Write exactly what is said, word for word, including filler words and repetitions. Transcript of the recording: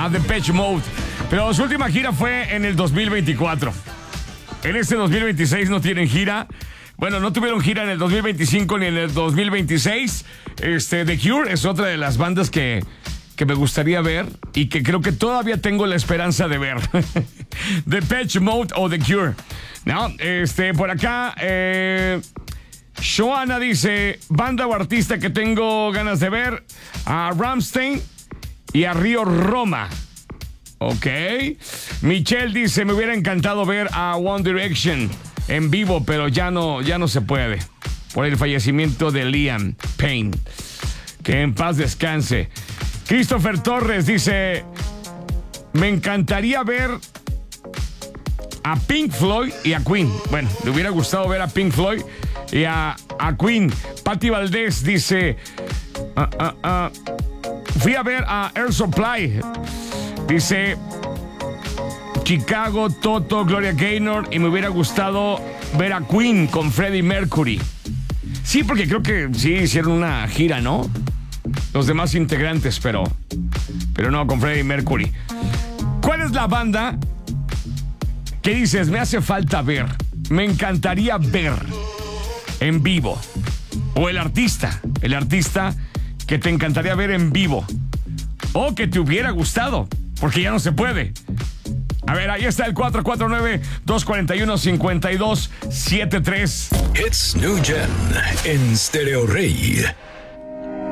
a Depeche Mode. Pero su última gira fue en el dos mil veinticuatro. En este dos mil veintiséis no tienen gira. Bueno, no tuvieron gira en el dos mil veinticinco ni en el dos mil veintiséis. Este, The Cure es otra de las bandas que, que me gustaría ver y que creo que todavía tengo la esperanza de ver. Depeche Mode o The Cure. No, este, por acá, eh, Joana dice, banda o artista que tengo ganas de ver, a Rammstein y a Río Roma. Ok. Michelle dice, me hubiera encantado ver a One Direction en vivo, pero ya no, ya no se puede por el fallecimiento de Liam Payne. Que en paz descanse. Christopher Torres dice, me encantaría ver a Pink Floyd y a Queen. Bueno, le hubiera gustado ver a Pink Floyd y a, a Queen. Patti Valdés dice, uh, uh, uh, fui a ver a Air Supply. Dice, Chicago, Toto, Gloria Gaynor, y me hubiera gustado ver a Queen con Freddie Mercury. Sí, porque creo que sí hicieron una gira, ¿no? Los demás integrantes, pero, pero no con Freddie Mercury. ¿Cuál es la banda que dices, me hace falta ver, me encantaría ver en vivo? O el artista, el artista que te encantaría ver en vivo. O que te hubiera gustado, porque ya no se puede. A ver, ahí está el cuatro cuatro nueve, dos cuatro uno, cinco dos siete tres. Hits New Gen en Stereo Rey.